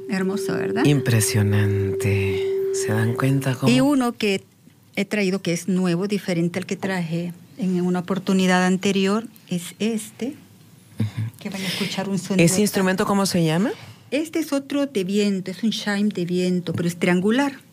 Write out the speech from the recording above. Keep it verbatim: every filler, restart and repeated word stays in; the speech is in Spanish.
Hermoso, ¿verdad? Impresionante. ¿Se dan cuenta cómo? Y uno que he traído que es nuevo, diferente al que traje en una oportunidad anterior, es este, uh-huh. que van a escuchar un sonido. ¿Ese instrumento cómo se llama? Este es otro de viento, es un chime de viento, pero es triangular.